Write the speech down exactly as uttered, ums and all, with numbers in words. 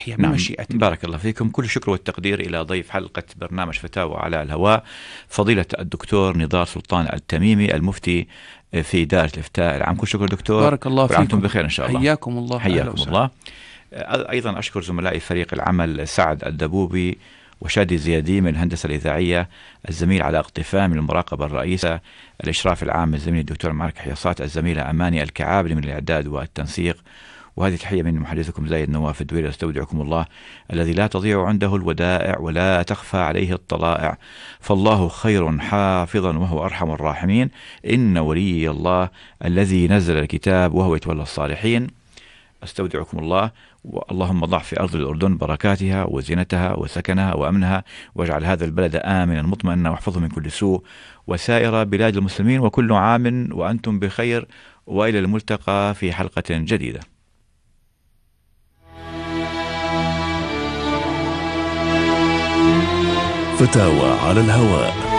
نعم، بمشيئة الله. بارك الله فيكم. كل الشكر والتقدير إلى ضيف حلقة برنامج فتاوى على الهواء فضيلة الدكتور نضار سلطان التميمي المفتي في دائرة الإفتاء العام. كل شكر دكتور، بارك الله كل عام وأنتم فيكم. بخير إن شاء الله. حياكم الله. حياكم الله. أيضا أشكر زملائي فريق العمل سعد الدبوبي وشادي زيادي من الهندسة الإذاعية، الزميل علاء قطفان من المراقبة الرئيسة، الإشراف العام الزميل الدكتور مارك حياصات، الزميلة أماني الكعابلي من الإعداد والتنسيق. وهذه تحية من محدثكم زايد نواف الدويري، استودعكم الله الذي لا تضيع عنده الودائع ولا تخفى عليه الطلائع، فالله خير حافظا وهو أرحم الراحمين، إن ولي الله الذي نزل الكتاب وهو يتولى الصالحين. استودعكم الله، اللهم ضع في أرض الأردن بركاتها وزينتها وسكنها وأمنها، واجعل هذا البلد آمنا مطمئنا واحفظه من كل سوء، وسائر بلاد المسلمين، وكل عام وأنتم بخير، وإلى الملتقى في حلقة جديدة. فتاوى على الهواء.